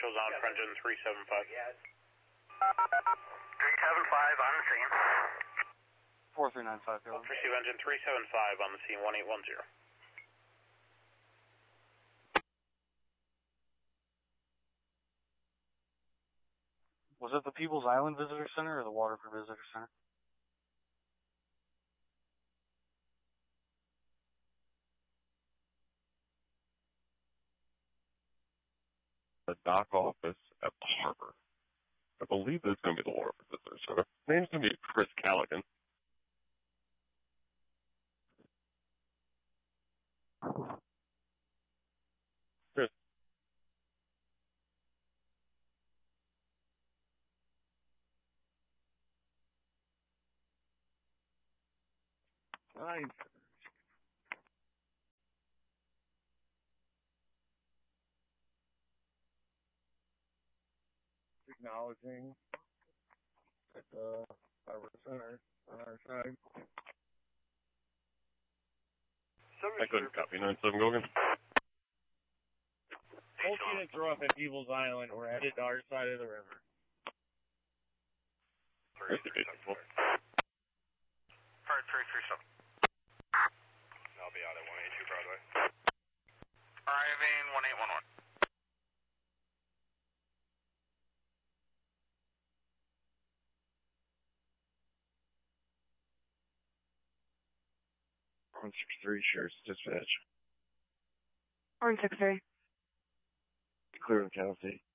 Central's on for engine 375. 375 on the scene. 4395, go. Receive engine 375 on the scene, 1810. Was it the People's Island Visitor Center or the Waterford Visitor Center? The dock office at the harbor. I believe it's going to be the Waterford Visitor Center. Name's going to be Chris Callaghan. Chris. Nice. Acknowledging at the harbor center on our side. I couldn't copy 97 Gogan. Both units are up at People's Island. We're headed to our side of the river. There's the baseball. Part 337. I'll be out at 182 Broadway. Arriving 1811. Orange 63, Sheriff's Dispatch. Orange 63. Clear the county.